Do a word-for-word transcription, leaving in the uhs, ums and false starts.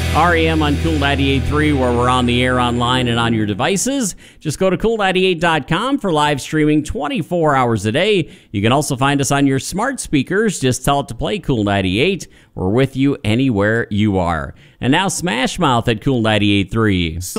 R E M on Cool ninety-eight point three, where we're on the air, online, and on your devices. Just go to cool ninety-eight dot com for live streaming twenty-four hours a day. You can also find us on your smart speakers. Just tell it to play Cool ninety-eight. We're with you anywhere you are. And now Smash Mouth at Cool ninety-eight point three.